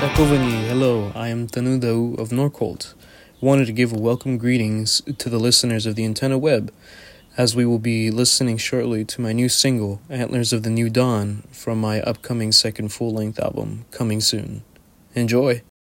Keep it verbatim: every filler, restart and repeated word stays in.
Takovani, hello, I am Tanudau of Norcolt. Wanted to give a welcome greetings to the listeners of the Antenna Web, as we will be listening shortly to my new single, Antlers of the New Dawn, from my upcoming second full-length album, coming soon. Enjoy!